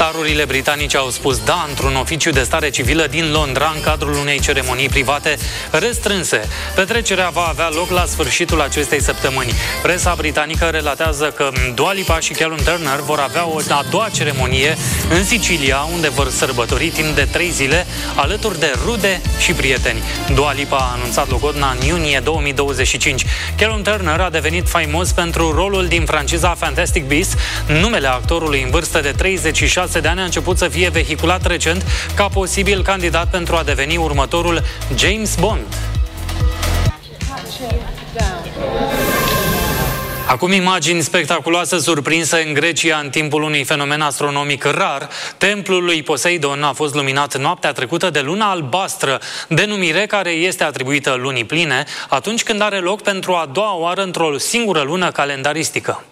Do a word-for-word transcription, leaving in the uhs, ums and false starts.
Starurile britanice au spus da într-un oficiu de stare civilă din Londra în cadrul unei ceremonii private restrânse. Petrecerea va avea loc la sfârșitul acestei săptămâni. Presa britanică relatează că Dua Lipa și Callum Turner vor avea o a doua ceremonie în Sicilia, unde vor sărbători timp de trei zile alături de rude și prieteni. Dua Lipa a anunțat logodna în iunie două mii douăzeci și cinci. Callum Turner a devenit faimos pentru rolul din franciza Fantastic Beasts. Numele actorului în vârstă de treizeci și șase de ani a început să fie vehiculat recent ca posibil candidat pentru a deveni următorul James Bond. Acum imagini spectaculoase surprinse în Grecia în timpul unui fenomen astronomic rar. Templul lui Poseidon a fost luminat noaptea trecută de luna albastră, denumire care este atribuită lunii pline, atunci când are loc pentru a doua oară într-o singură lună calendaristică.